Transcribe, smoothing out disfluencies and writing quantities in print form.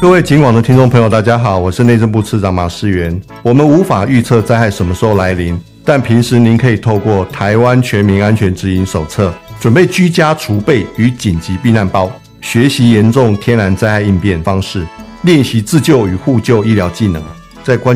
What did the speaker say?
各位警网的听众朋友，大家好，我是内政部次长马世元。我们无法预测灾害什么时候来临，但平时您可以透过台湾全民安全指引手册，准备居家储备与紧急避难包，学习严重天然灾害应变方式，练习自救与互救医疗技能，在关